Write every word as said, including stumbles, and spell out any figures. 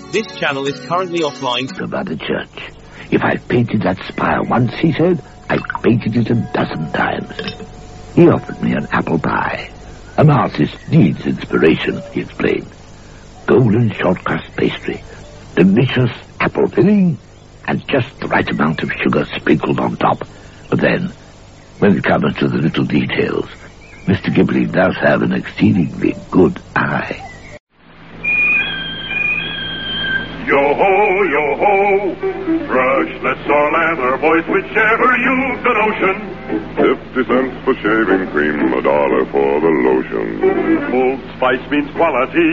This channel is currently offline. About the church. If I've painted that spire once, he said, I've painted it a dozen times. He offered me an apple pie. An artist needs inspiration, he explained. Golden short-crust pastry, delicious apple filling, and just the right amount of sugar sprinkled on top. But then, when it comes to the little details, Mister Gibling does have an exceedingly good eye. Yo-ho, yo-ho, brushless or lather, boys, whichever you've the notion. Fifty cents for shaving cream, a dollar for the lotion. Old Spice means quality.